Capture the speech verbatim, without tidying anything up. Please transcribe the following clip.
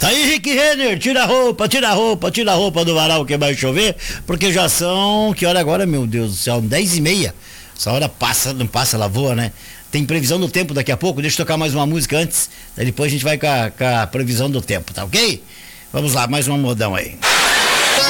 Tá aí, Rick Renner, tira a roupa, tira a roupa, tira a roupa do varal que vai chover, porque já são, que hora agora, meu Deus do céu, dez e meia. Essa hora passa, não passa, ela voa, né? Tem previsão do tempo daqui a pouco, deixa eu tocar mais uma música antes, daí depois a gente vai com a, com a previsão do tempo, tá ok? Vamos lá, mais um modão aí.